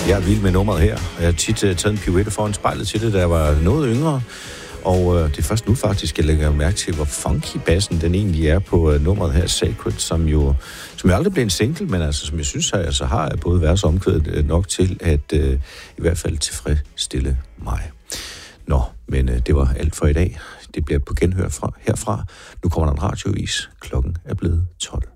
Jeg er vild med nummeret her. Jeg har tit taget en pirouette foran spejlet til det, da jeg var noget yngre. Og det er først nu faktisk, jeg lægger mærke til, hvor funky bassen den egentlig er på nummeret her, Sacred, som jo aldrig blev en single, men altså, som jeg synes, har både vers og omkvædet nok til at i hvert fald tilfredsstille mig. Nå, men det var alt for i dag. Det bliver på genhør herfra. Nu kommer der en radioavis. Klokken er blevet 12.